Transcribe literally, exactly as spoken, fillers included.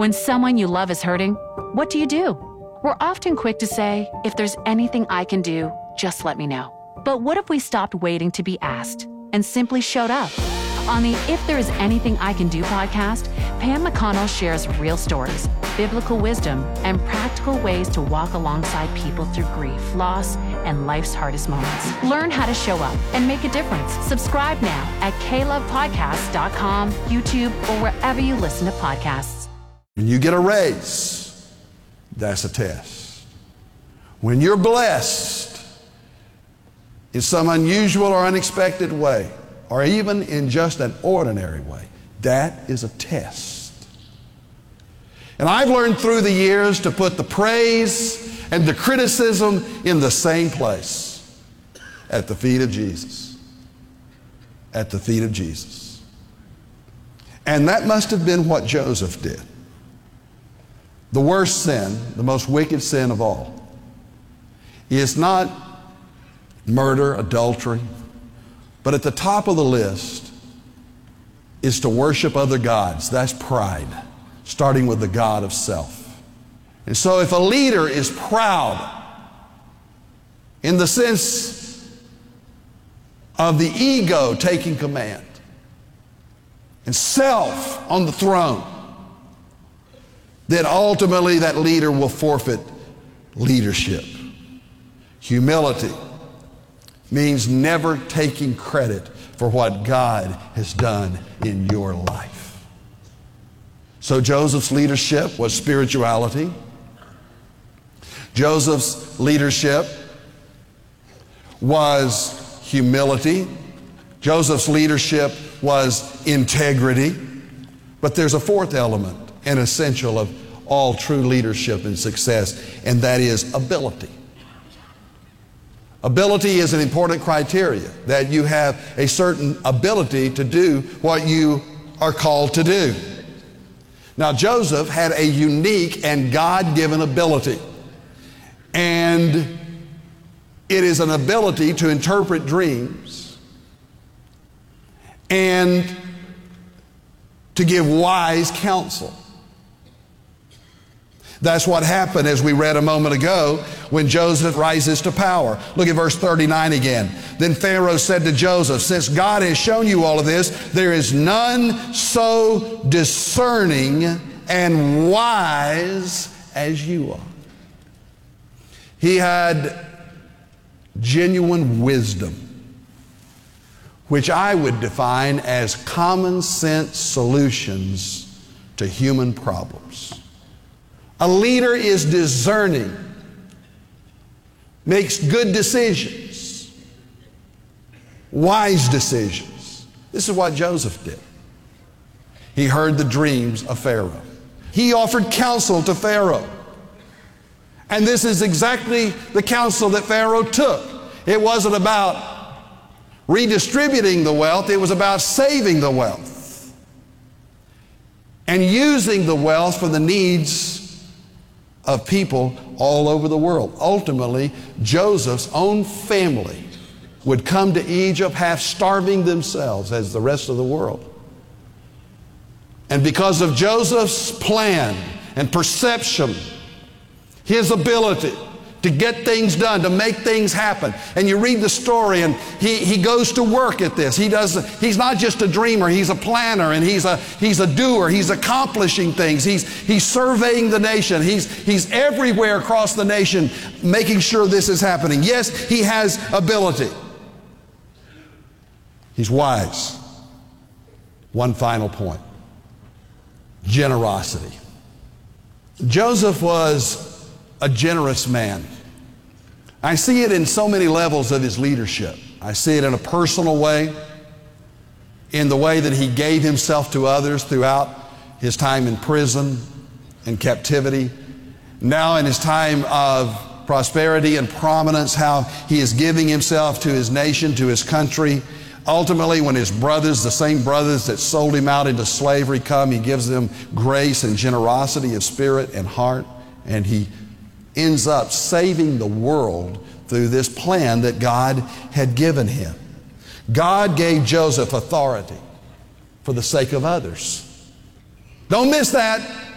When someone you love is hurting, what do you do? We're often quick to say, if there's anything I can do, just let me know. But what if we stopped waiting to be asked and simply showed up? On the If There Is Anything I Can Do podcast, Pam McConnell shares real stories, biblical wisdom, and practical ways to walk alongside people through grief, loss, and life's hardest moments. Learn how to show up and make a difference. Subscribe now at k love podcast dot com, YouTube, or wherever you listen to podcasts. When you get a raise, that's a test. When you're blessed in some unusual or unexpected way, or even in just an ordinary way, that is a test. And I've learned through the years to put the praise and the criticism in the same place, at the feet of Jesus. At the feet of Jesus. And that must have been what Joseph did. The worst sin, the most wicked sin of all, is not murder, adultery, but at the top of the list is to worship other gods. That's pride, starting with the God of self. And so if a leader is proud in the sense of the ego taking command and self on the throne, then ultimately that leader will forfeit leadership. Humility means never taking credit for what God has done in your life. So Joseph's leadership was spirituality. Joseph's leadership was humility. Joseph's leadership was integrity. But there's a fourth element, an essential of all true leadership and success, and that is ability. Ability is an important criteria, that you have a certain ability to do what you are called to do. Now, Joseph had a unique and God-given ability, and it is an ability to interpret dreams and to give wise counsel. That's what happened, as we read a moment ago, when Joseph rises to power. Look at verse thirty-nine again. Then Pharaoh said to Joseph, since God has shown you all of this, there is none so discerning and wise as you are. He had genuine wisdom, which I would define as common sense solutions to human problems. A leader is discerning, makes good decisions, wise decisions. This is what Joseph did. He heard the dreams of Pharaoh. He offered counsel to Pharaoh. And this is exactly the counsel that Pharaoh took. It wasn't about redistributing the wealth, it was about saving the wealth and using the wealth for the needs of people all over the world. Ultimately, Joseph's own family would come to Egypt half starving themselves as the rest of the world. And because of Joseph's plan and perception, his ability to get things done, to make things happen. And you read the story and he, he goes to work at this. He does, he's not just a dreamer, he's a planner, and he's a, he's a doer. He's accomplishing things. He's, he's surveying the nation. He's, he's everywhere across the nation making sure this is happening. Yes, he has ability. He's wise. One final point. Generosity. Joseph was a generous man. I see it in so many levels of his leadership. I see it in a personal way, in the way that he gave himself to others throughout his time in prison and captivity. Now in his time of prosperity and prominence, how he is giving himself to his nation, to his country. Ultimately, when his brothers, the same brothers that sold him out into slavery, come, he gives them grace and generosity of spirit and heart, and he ends up saving the world through this plan that God had given him. God gave Joseph authority for the sake of others. Don't miss that.